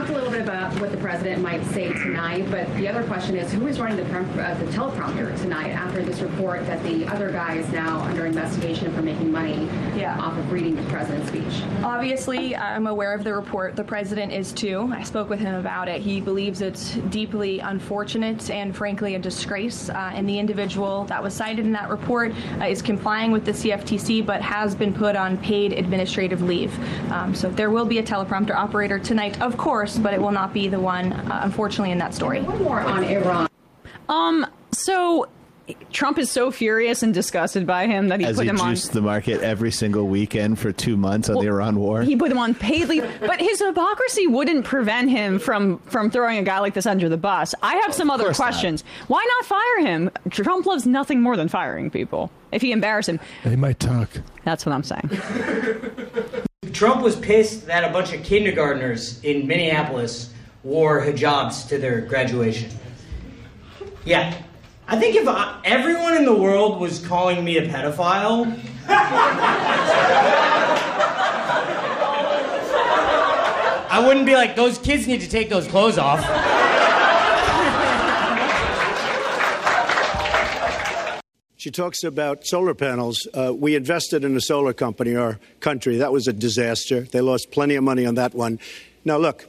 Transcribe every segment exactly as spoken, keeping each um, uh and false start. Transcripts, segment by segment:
talked a little bit about what the president might say tonight, but the other question is, who is running the, uh, the teleprompter tonight after this report that the other guy is now under investigation for making money yeah. off of reading the president's speech? Obviously, I'm aware of the report. The president is too. I spoke with him about it. He believes it's deeply unfortunate and, frankly, a disgrace. Uh, and the individual that was cited in that report uh, is complying with the C F T C, but has been put on paid administrative leave. Um, so there will be a teleprompter operator tonight, of course, but it will not be the one, uh, unfortunately, in that story. And one more on Iran. Um, so Trump is so furious and disgusted by him that he As put he him on juiced the market every single weekend for two months on well, the Iran war. He put him on paid leave, but his hypocrisy wouldn't prevent him from from throwing a guy like this under the bus. I have some other questions. Not. Why not fire him? Trump loves nothing more than firing people. If he embarrassed him, they might talk. That's what I'm saying. Trump was pissed that a bunch of kindergartners in Minneapolis wore hijabs to their graduation. Yeah. I think if I, everyone in the world was calling me a pedophile, I wouldn't be like, those kids need to take those clothes off. She talks about solar panels. Uh, we invested in a solar company in our country. That was a disaster. They lost plenty of money on that one. Now, look.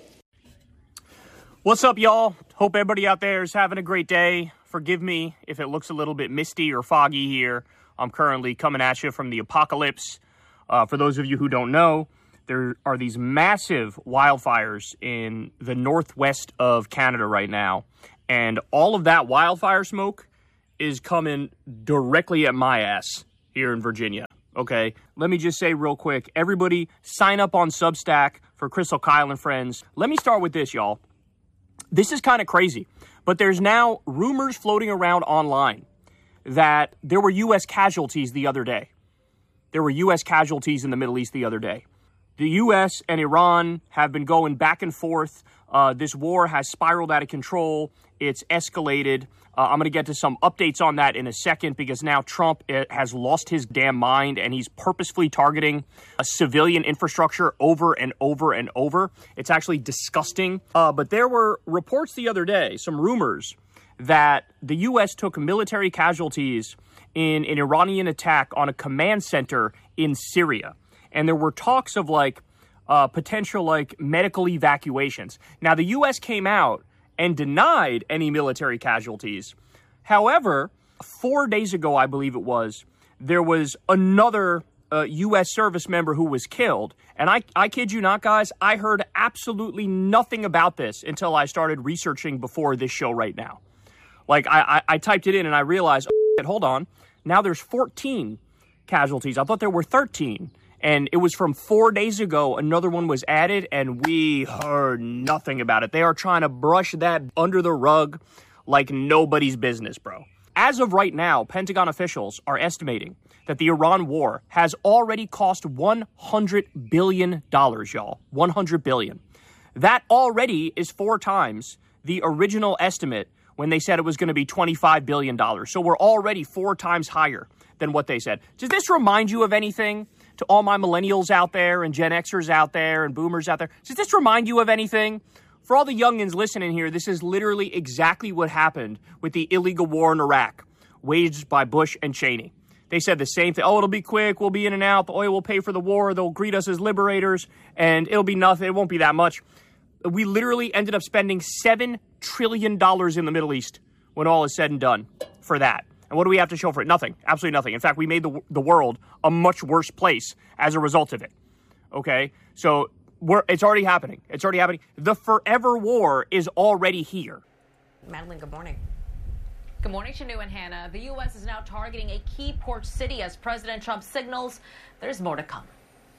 What's up, y'all? Hope everybody out there is having a great day. Forgive me if it looks a little bit misty or foggy here. I'm currently coming at you from the apocalypse. Uh, for those of you who don't know, there are these massive wildfires in the northwest of Canada right now. And all of that wildfire smoke is coming directly at my ass here in Virginia, okay? Let me just say real quick, everybody sign up on Substack for Crystal Kyle and Friends. Let me start with this, y'all. This is kind of crazy, but there's now rumors floating around online that there were U S casualties the other day. There were U S casualties in the Middle East the other day. The U S and Iran have been going back and forth. Uh, this war has spiraled out of control. It's escalated. Uh, I'm going to get to some updates on that in a second because now Trump uh, has lost his damn mind and he's purposefully targeting a civilian infrastructure over and over and over. It's actually disgusting. Uh, but there were reports the other day, some rumors, that the U S took military casualties in an Iranian attack on a command center in Syria. And there were talks of like uh, potential like medical evacuations. Now, the U S came out and denied any military casualties. However, four days ago, I believe it was, there was another uh, U S service member who was killed. And I, I kid you not, guys, I heard absolutely nothing about this until I started researching before this show right now. Like, I, I, I typed it in and I realized, oh, hold on, now there's fourteen casualties. I thought there were thirteen. And it was from four days ago, another one was added, and we heard nothing about it. They are trying to brush that under the rug like nobody's business, bro. As of right now, Pentagon officials are estimating that the Iran war has already cost one hundred billion dollars, y'all. one hundred billion dollars. That already is four times the original estimate when they said it was going to be twenty-five billion dollars. So we're already four times higher than what they said. Does this remind you of anything? To all my millennials out there and Gen Xers out there and boomers out there, does this remind you of anything? For all the youngins listening here, this is literally exactly what happened with the illegal war in Iraq, waged by Bush and Cheney. They said the same thing. Oh, it'll be quick. We'll be in and out. The oil will pay for the war. They'll greet us as liberators, and it'll be nothing. It won't be that much. We literally ended up spending seven trillion dollars in the Middle East when all is said and done for that. And what do we have to show for it? Nothing. Absolutely nothing. In fact, we made the the world a much worse place as a result of it. Okay? So we're, it's already happening. It's already happening. The forever war is already here. Madeline, good morning. Good morning, Shanu and Hannah. The U S is now targeting a key port city as President Trump signals there's more to come.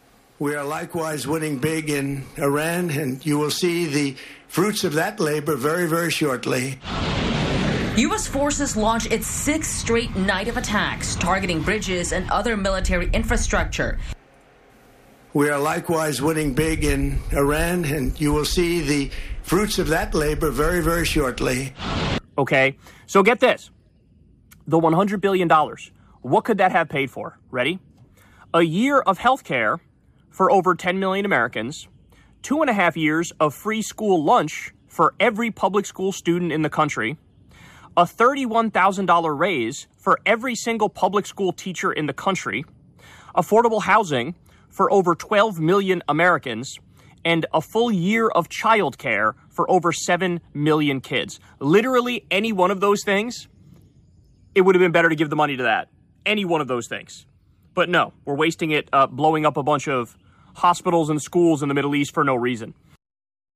We are likewise winning big in Iran, and you will see the fruits of that labor very, very shortly. U S forces launched its sixth straight night of attacks, targeting bridges and other military infrastructure. We are likewise winning big in Iran, and you will see the fruits of that labor very, very shortly. Okay, so get this. The one hundred billion dollars, what could that have paid for? Ready? A year of health care for over ten million Americans, two and a half years of free school lunch for every public school student in the country, a thirty-one thousand dollars raise for every single public school teacher in the country, affordable housing for over twelve million Americans, and a full year of childcare for over seven million kids. Literally any one of those things, it would have been better to give the money to that. Any one of those things. But no, we're wasting it uh, blowing up a bunch of hospitals and schools in the Middle East for no reason.